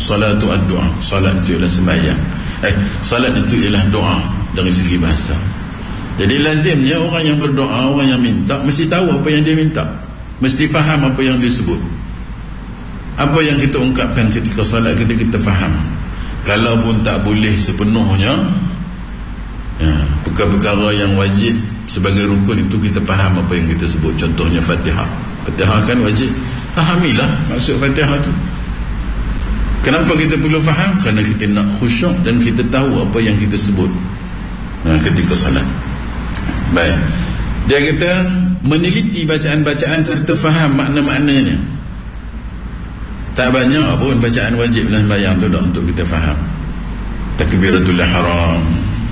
Salatu ad-doa. Salat itu ialah sembahyang. Salat itu ialah doa dari segi bahasa. Jadi lazimnya orang yang berdoa, orang yang minta, mesti tahu apa yang dia minta, mesti faham apa yang disebut. Apa yang kita ungkapkan ketika salat kita faham. Kalau pun tak boleh sepenuhnya, perkara-perkara yang wajib sebagai rukun itu kita faham apa yang kita sebut. Contohnya Fatihah. Fatihah kan wajib, fahamilah maksud Fatihah tu. Kenapa kita perlu faham? Kerana kita nak khusyuk dan kita tahu apa yang kita sebut ketika salat. Baik, dia kata meneliti bacaan-bacaan serta faham makna-maknanya. Tak banyak pun bacaan wajib dalam sembahyang tu dah untuk kita faham. Takbiratul ihram,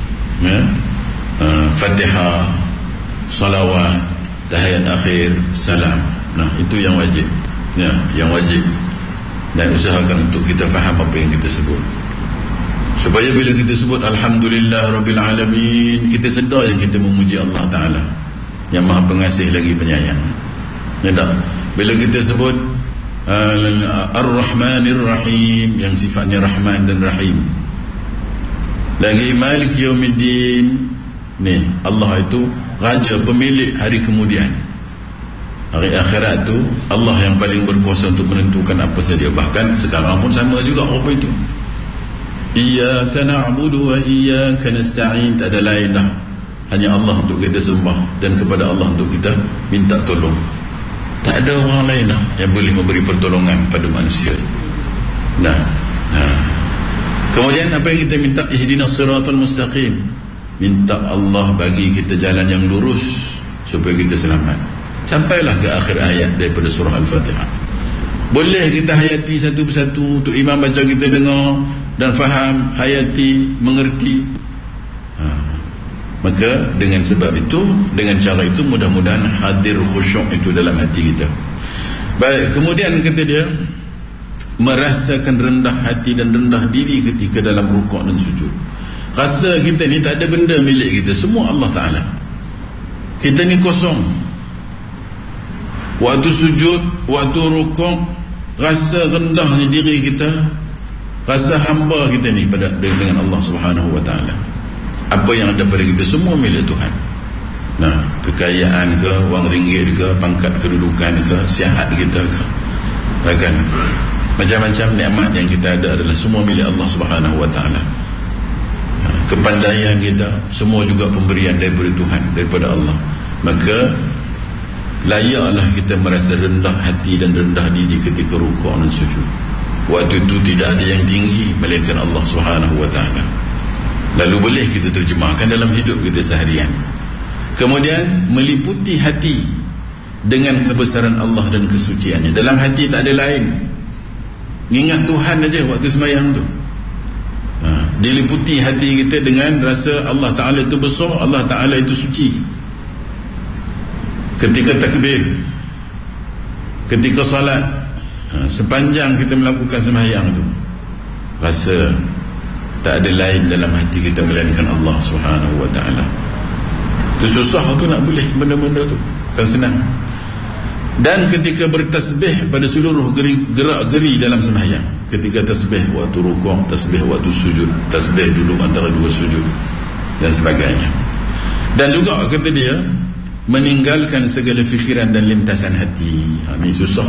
Fatihah, salawat, tahiyat akhir, salam. Nah, itu yang wajib. Yang wajib. Dan usahakan untuk kita faham apa yang kita sebut, supaya bila kita sebut Alhamdulillah Rabbil Alamin, kita sedar yang kita memuji Allah Ta'ala yang maha pengasih lagi penyayang. Tak? Bila kita sebut Ar-Rahmanir Rahim, yang sifatnya Rahman dan Rahim, lagi Malik Yaumiddin, ni Allah itu Raja, pemilik hari kemudian. Hari akhirat tu Allah yang paling berkuasa untuk menentukan apa saja. Bahkan sekarang pun sama juga apa itu. Iyyaka na'budu wa iyyaka nasta'in. Tak ada lain dah, hanya Allah untuk kita sembah dan kepada Allah untuk kita minta tolong. Tak ada orang lain dah yang boleh memberi pertolongan pada manusia. Kemudian apa yang kita minta? Ihdinas siratal mustaqim. Minta Allah bagi kita jalan yang lurus supaya kita selamat. Sampailah ke akhir ayat daripada surah Al-Fatihah. Boleh kita hayati satu persatu, untuk imam baca kita dengar dan faham, hayati, mengerti. Maka dengan sebab itu, dengan cara itu, mudah-mudahan hadir khusyuk itu dalam hati kita. Baik, kemudian kata dia, merasakan rendah hati dan rendah diri ketika dalam rukuk dan sujud. Rasa kita ni tak ada benda milik kita, semua Allah Ta'ala. Kita ni kosong. Waktu sujud, waktu rukuk, rasa rendahnya diri kita, rasa hamba kita ni dengan Allah Subhanahu Wa Ta'ala. Apa yang ada pada kita semua milik Tuhan. Kekayaan ke, wang ringgit ke, pangkat kedudukan ke, sihat kita ke, kan? Macam-macam nikmat yang kita ada adalah semua milik Allah Subhanahu Wa Ta'ala. Kepandaian kita semua juga pemberian daripada Tuhan, daripada Allah. Maka layaklah kita merasa rendah hati dan rendah diri ketika rukuk dan sujud. Waktu itu tidak ada yang tinggi melainkan Allah Subhanahu Wa Ta'ala. Lalu boleh kita terjemahkan dalam hidup kita seharian. Kemudian meliputi hati dengan kebesaran Allah dan kesuciannya. Dalam hati tak ada lain, ingat Tuhan aja waktu sembahyang tu. Diliputi hati kita dengan rasa Allah Ta'ala itu besar, Allah Ta'ala itu suci. Ketika takbir, ketika salat, sepanjang kita melakukan sembahyang itu, rasa tak ada lain dalam hati kita melainkan Allah Subhanahu Wa Ta'ala. Itu susah tu nak boleh benda-benda tu, bukan senang. Dan ketika bertasbih pada seluruh gerak-geri dalam sembahyang, ketika tasbih waktu rukuk, tasbih waktu sujud, tasbih duduk antara dua sujud dan sebagainya. Dan juga kata dia, meninggalkan segala fikiran dan lintasan hati. Ini susah.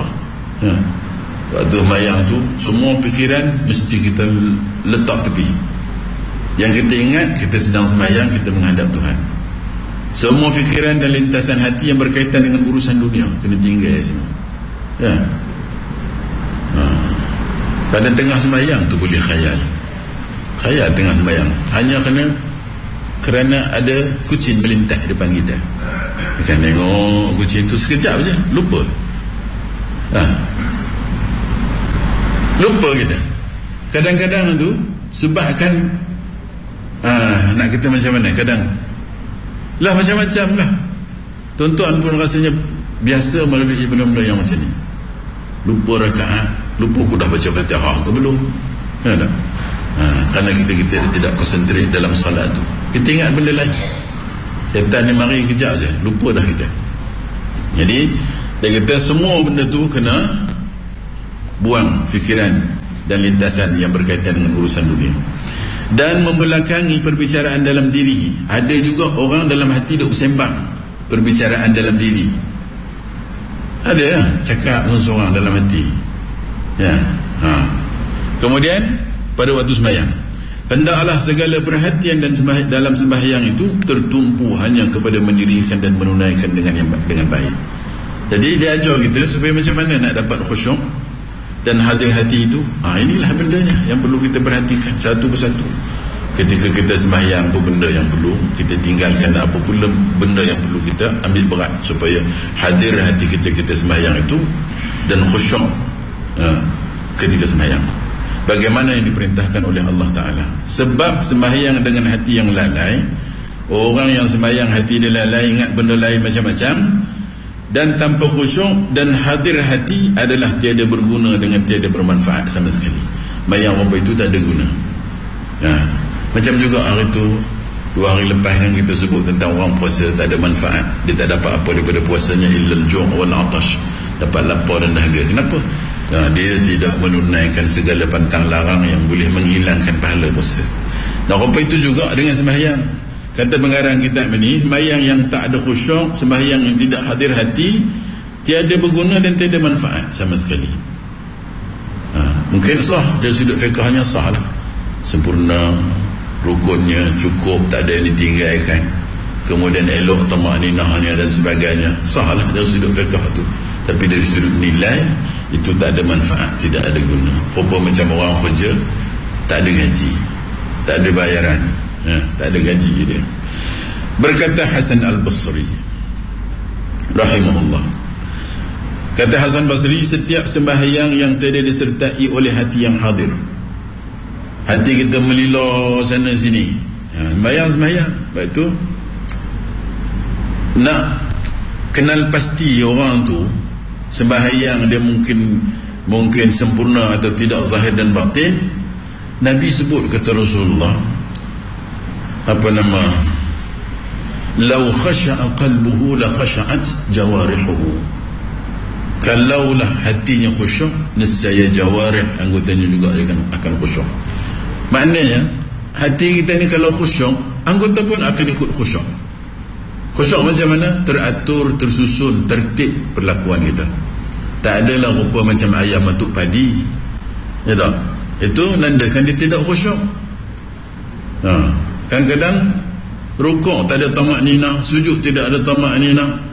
Waktu sembahyang tu semua fikiran mesti kita letak tepi. Yang kita ingat, kita sedang sembahyang, kita menghadap Tuhan. Semua fikiran dan lintasan hati yang berkaitan dengan urusan dunia kena tinggal semua. Kadang tengah sembahyang tu boleh khayal tengah sembahyang, hanya kerana ada kucing melintas depan kita. Kita tengok kucing tu sekejap je, lupa. Lupa kita. Kadang-kadang tu sebabkan nak kita macam mana, kadang lah macam-macam lah. Tuan-tuan pun rasanya biasa melalui benda-benda yang macam ni. Lupa rakaat, lupa aku dah baca Fatihah ke belum, kerana kita tidak konsentrate dalam salat tu. Kita ingat benda lain. Syaitan ni mari kejap je, lupa dah kita. Jadi dia kata semua benda tu kena buang fikiran dan lintasan yang berkaitan dengan urusan dunia, dan membelakangi perbicaraan dalam diri. Ada juga orang dalam hati duk bersembang perbicaraan dalam diri. Ada ya, cakap seorang dalam hati ya. Kemudian pada waktu sembahyang, hendaklah segala perhatian dan dalam sembahyang itu tertumpu hanya kepada mendirikan dan menunaikan dengan baik. Jadi dia ajar kita supaya macam mana nak dapat khusyuk dan hadir hati itu. Inilah bendanya yang perlu kita perhatikan satu persatu. Ketika kita sembahyang, apa benda yang perlu kita tinggalkan, apa pula benda yang perlu kita ambil berat supaya hadir hati kita sembahyang itu dan khusyuk ketika sembahyang bagaimana yang diperintahkan oleh Allah Ta'ala. Sebab sembahyang dengan hati yang lalai, orang yang sembahyang hati dia lalai, ingat benda lain macam-macam, dan tanpa khusyuk dan hadir hati adalah tiada berguna dengan tiada bermanfaat sama sekali. Sembahyang apa itu tak ada guna. Macam juga hari itu 2 hari lepas kan kita sebut tentang orang puasa tak ada manfaat, dia tak dapat apa daripada puasanya illal ju' wal 'atash, dapat lapar dan dahaga. Kenapa? Dia tidak menunaikan segala pantang larang yang boleh menghilangkan pahala puasa. Dan apa itu juga dengan sembahyang. Kata pengarang kitab ini, sembahyang yang tak ada khusyuk, sembahyang yang tidak hadir hati, tiada berguna dan tiada manfaat sama sekali. Mungkin sah, dari sudut fiqahnya sah lah, sempurna, rukunnya cukup, tak ada yang ditinggalkan, kemudian elok tamakninahnya dan sebagainya, sah lah dari sudut fiqah tu. Tapi dari sudut nilai itu tak ada manfaat, tidak ada guna. Rupa macam orang kerja tak ada gaji, tak ada bayaran, tak ada gaji dia. Berkata Hasan Al-Basri rahimahullah, kata Hasan Basri, setiap sembahyang yang tidak disertai oleh hati yang hadir, hati kita melilo sana sini, sembahyang. Lepas tu nak kenal pasti orang tu sembahyang dia mungkin sempurna atau tidak, zahir dan batin. Nabi sebut, kata Rasulullah, lau khasha'a qalbuhu la khasha'at jawarihuhu. Kalaulah hatinya khusyuk, nescaya jawarih, anggotanya juga akan khusyuk. Maknanya hati kita ni kalau khusyuk, anggota pun akan ikut khusyuk. Khusyuk macam mana? Teratur, tersusun, tertib perlakuan kita. Tak adalah rupa macam ayam matuk padi, ya tak? Itu nandakan dia tidak khusyuk. Kadang-kadang rukuk tak ada tamakninah, sujud tidak ada tamakninah,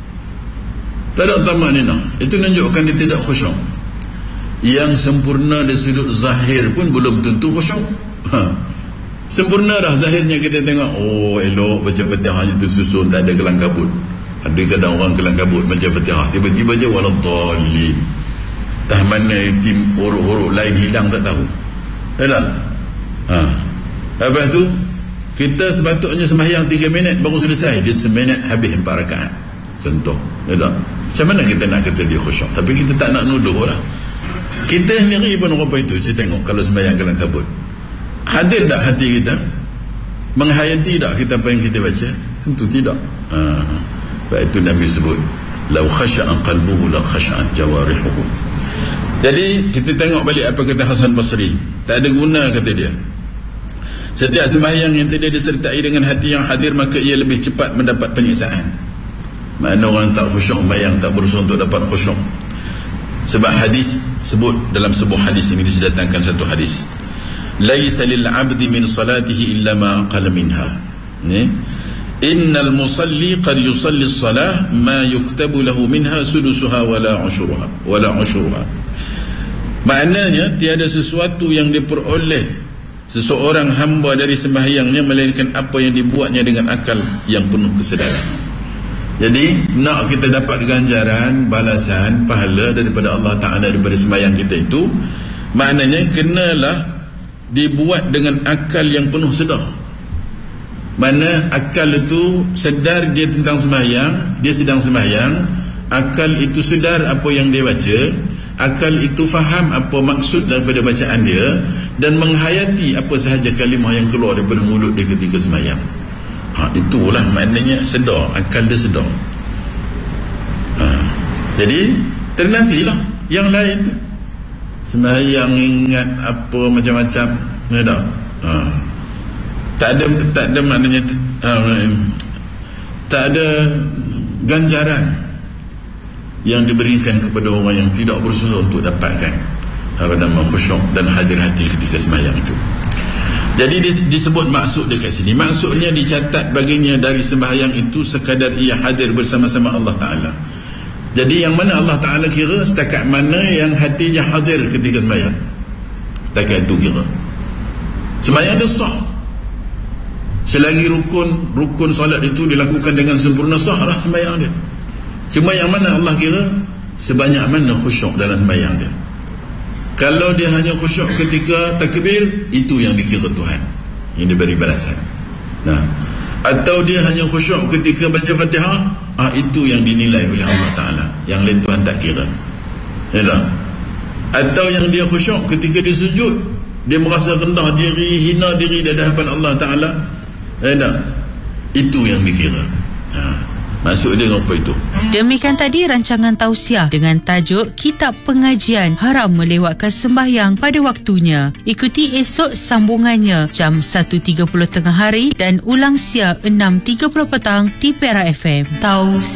tak ada tamakninah, itu menunjukkan dia tidak khusyuk. Yang sempurna dari sudut zahir pun belum tentu khusyuk. Sempurna dah zahirnya, kita tengok, elok baca Fatihahnya tersusun, tak ada kelang kabut. Ada kadang orang kelang kabut baca Fatihah, tiba-tiba je waladhdallin, tah mana huruf-huruf lain hilang tak tahu, tak tak? Lepas tu kita sepatutnya sembahyang 3 minit baru selesai, dia seminit habis 4 rakaat contoh, tak tak? Macam mana kita nak kata dia khusyuk? Tapi kita tak nak nuduh lah. Kita sendiri pun rupa itu. Saya tengok kalau sembahyang kelang kabut, hadir tak hati kita? Menghayati tak kita apa yang kita baca? Tentu tidak. Sebab itu Nabi sebut, lau khasha'a qalbuhu la khasha'at jawarihuhu. Jadi kita tengok balik apa kata Hasan Basri, tak ada guna kata dia. Setiap sembahyang yang tidak disertai dengan hati yang hadir, maka ia lebih cepat mendapat penyiksaan. Makna orang tak khusyuk sembahyang, tak berusaha untuk dapat khusyuk. Sebab hadis sebut, dalam sebuah hadis ini disedatangkan satu hadis, laisa lil 'abdi min salatihi illa ma aqala minha. Innal musalli qad yusalli as-salah ma yuktabu lahu minha sudusuha wala ushuruha. Maknanya tiada sesuatu yang diperoleh seseorang hamba dari sembahyangnya melainkan apa yang dibuatnya dengan akal yang penuh kesedaran. Jadi nak kita dapat ganjaran, balasan, pahala daripada Allah Ta'ala daripada sembahyang kita itu, maknanya kenalah dibuat dengan akal yang penuh sedar. Mana akal itu sedar dia tentang sembahyang, dia sedang sembahyang, akal itu sedar apa yang dia baca, akal itu faham apa maksud daripada bacaan dia, dan menghayati apa sahaja kalimah yang keluar daripada mulut dia ketika sembahyang. Itulah maknanya sedar, akal dia sedar. Jadi ternafilah yang lain tu. sembahyang ingat apa macam-macam, tak ada maknanya, tak ada ganjaran yang diberikan kepada orang yang tidak berusaha untuk dapatkan khusyuk dan hadir hati ketika sembahyang itu. Jadi disebut maksud dekat sini. Maksudnya dicatat baginya dari sembahyang itu sekadar ia hadir bersama-sama Allah Ta'ala. Jadi yang mana Allah Ta'ala kira, setakat mana yang hatinya hadir ketika sembahyang, setakat itu kira sembahyang dia sah. Selagi rukun solat itu dilakukan dengan sempurna, sahlah sembahyang dia. Cuma yang mana Allah kira sebanyak mana khusyuk dalam sembahyang dia. Kalau dia hanya khusyuk ketika takbir, itu yang dikira Tuhan, yang diberi balasan. Atau dia hanya khusyuk ketika baca Fatihah, itu yang dinilai oleh Allah Ta'ala, yang lain Tuhan tak kira. Atau yang dia khusyuk ketika dia sujud, dia merasa rendah diri, hina diri di hadapan Allah Ta'ala, itu yang dikira. Maksud dia apa itu? Demikian tadi rancangan tausiah dengan tajuk Kitab Pengajian Haram Melewatkan Sembahyang pada Waktunya. Ikuti esok sambungannya jam 1.30 tengah hari dan ulang siang 6.30 petang di Perak FM. Tausiah.